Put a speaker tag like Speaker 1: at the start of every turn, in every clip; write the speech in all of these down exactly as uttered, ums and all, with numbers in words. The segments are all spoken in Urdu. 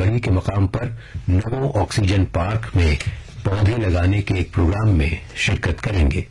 Speaker 1: گڑھی کے مقام پر نمو آکسیجن پارک میں پودے لگانے کے ایک پروگرام میں شرکت کریں گے۔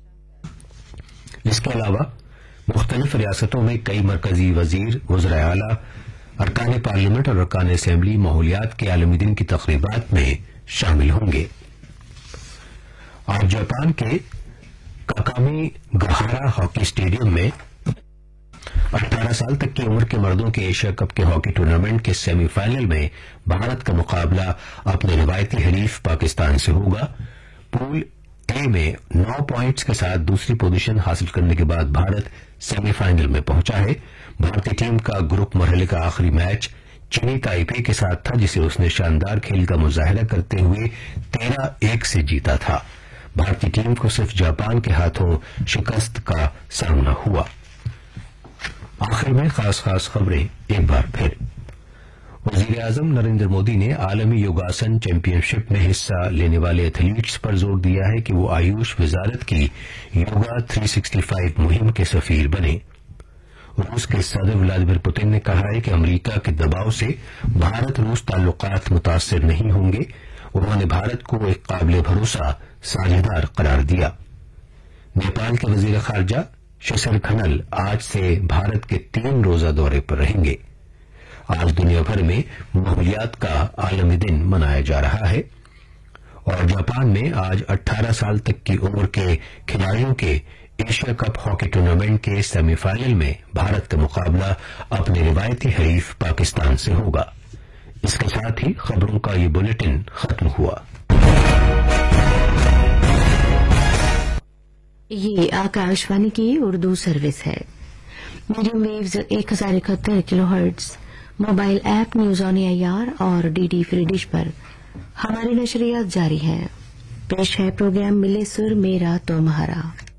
Speaker 1: اس کے علاوہ مختلف ریاستوں میں کئی مرکزی وزیر، وزراء اعلی، ارکان پارلیمنٹ اور ارکان اسمبلی ماحولیات کے عالمی دن کی تقریبات میں شامل ہوں گے۔ آج جاپان کے کاکامی گہارا ہاکی اسٹیڈیم میں اٹھارہ سال تک کی عمر کے مردوں کے ایشیا کپ کے ہاکی ٹورنامنٹ کے سیمی فائنل میں بھارت کا مقابلہ اپنے روایتی حریف پاکستان سے ہوگا۔ پول اے میں نو پوائنٹس کے ساتھ دوسری پوزیشن حاصل کرنے کے بعد بھارت سیمی فائنل میں پہنچا ہے۔ بھارتی ٹیم کا گروپ مرحلے کا آخری میچ چینی تائپے کے ساتھ تھا، جسے اس نے شاندار کھیل کا مظاہرہ کرتے ہوئے تیرہ ایک سے جیتا تھا۔ بھارتی ٹیم کو صرف جاپان کے ہاتھوں شکست کا سامنا ہوا۔ آخر میں خاص خاص خبریں ایک بار پھر۔ وزیر اعظم نریندر مودی نے عالمی یوگاسن چیمپئن شپ میں حصہ لینے والے ایتھلیٹس پر زور دیا ہے کہ وہ آیوش وزارت کی یوگا تین سو پینسٹھ مہم کے سفیر بنے۔ روس کے صدر ولادیمیر پوتن نے کہا ہے کہ امریکہ کے دباؤ سے بھارت روس تعلقات متاثر نہیں ہوں گے۔ انہوں نے بھارت کو ایک قابل بھروسہ ساجھیدار قرار دیا۔ نیپال کے وزیر خارجہ ششر کھنل آج سے بھارت کے تین روزہ دورے پر رہیں گے۔ آج دنیا بھر میں ماحولیات کا عالمی دن منایا جا رہا ہے، اور جاپان میں آج اٹھارہ سال تک کی عمر کے کھلاڑیوں کے ایشیا کپ ہاکی ٹورنامنٹ کے سیمی فائنل میں بھارت کا مقابلہ اپنے روایتی حریف پاکستان سے ہوگا۔ اس کے ساتھ ہی خبروں کا یہ بلیٹن ختم ہوا۔
Speaker 2: یہ آکاشوانی کی اردو سروس ہے۔ میڈیم ویوز ایک ہزار اکہتر کلو hertz, mobile app news on a are اور ڈی ڈی فری ڈش پر ہماری نشریات جاری ہیں۔ پیش ہے پروگرام ملے سر میرا تمہارا۔